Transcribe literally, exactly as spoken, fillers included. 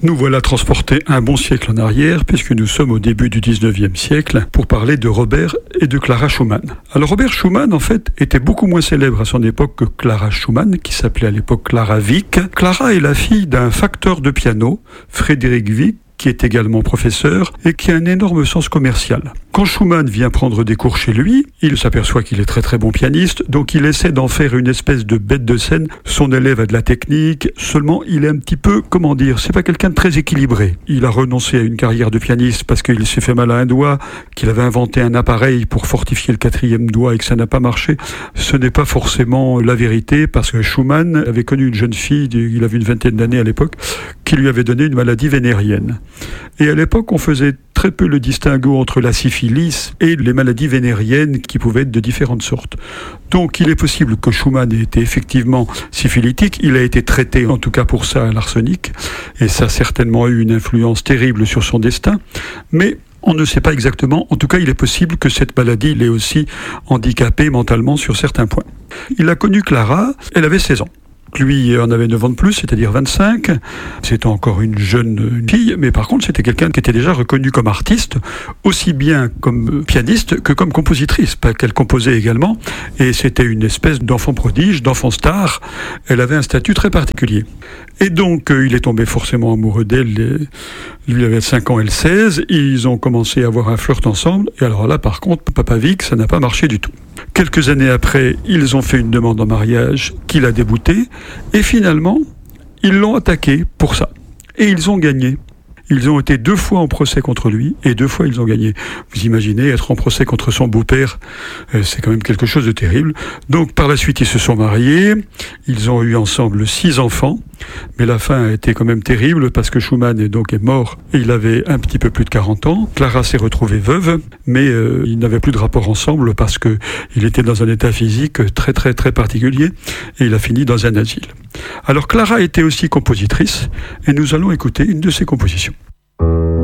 Nous voilà transportés un bon siècle en arrière, puisque nous sommes au début du dix-neuvième siècle, pour parler de Robert et de Clara Schumann. Alors Robert Schumann, en fait, était beaucoup moins célèbre à son époque que Clara Schumann, qui s'appelait à l'époque Clara Wieck. Clara est la fille d'un facteur de piano, Frédéric Wieck, qui est également professeur et qui a un énorme sens commercial. Quand Schumann vient prendre des cours chez lui, il s'aperçoit qu'il est très très bon pianiste, donc il essaie d'en faire une espèce de bête de scène. Son élève a de la technique, seulement il est un petit peu, comment dire, c'est pas quelqu'un de très équilibré. Il a renoncé à une carrière de pianiste parce qu'il s'est fait mal à un doigt, qu'il avait inventé un appareil pour fortifier le quatrième doigt et que ça n'a pas marché. Ce n'est pas forcément la vérité, parce que Schumann avait connu une jeune fille, il avait une vingtaine d'années à l'époque, qui lui avait donné une maladie vénérienne. Et à l'époque, on faisait très peu le distinguo entre la syphilis et les maladies vénériennes qui pouvaient être de différentes sortes. Donc il est possible que Schumann ait été effectivement syphilitique, il a été traité en tout cas pour ça à l'arsenic, et ça a certainement eu une influence terrible sur son destin, mais on ne sait pas exactement. En tout cas, il est possible que cette maladie l'ait aussi handicapé mentalement sur certains points. Il a connu Clara, elle avait seize ans. Lui en avait neuf ans de plus, c'est-à-dire vingt-cinq. C'était encore une jeune fille, mais par contre, c'était quelqu'un qui était déjà reconnu comme artiste, aussi bien comme pianiste que comme compositrice, pas qu'elle composait également. Et c'était une espèce d'enfant prodige, d'enfant star. Elle avait un statut très particulier. Et donc, il est tombé forcément amoureux d'elle. Lui avait cinq ans, elle seize. Ils ont commencé à avoir un flirt ensemble. Et alors là, par contre, Papa Wieck, ça n'a pas marché du tout. Quelques années après, ils ont fait une demande en mariage qu'il a déboutée. Et finalement, ils l'ont attaqué pour ça. Et ils ont gagné. Ils ont été deux fois en procès contre lui, et deux fois ils ont gagné. Vous imaginez, être en procès contre son beau-père, euh, c'est quand même quelque chose de terrible. Donc par la suite, ils se sont mariés, ils ont eu ensemble six enfants, mais la fin a été quand même terrible, parce que Schumann est donc est mort, et il avait un petit peu plus de quarante ans. Clara s'est retrouvée veuve, mais euh, ils n'avaient plus de rapport ensemble, parce que il était dans un état physique très très très particulier, et il a fini dans un asile. Alors Clara était aussi compositrice, et nous allons écouter une de ses compositions.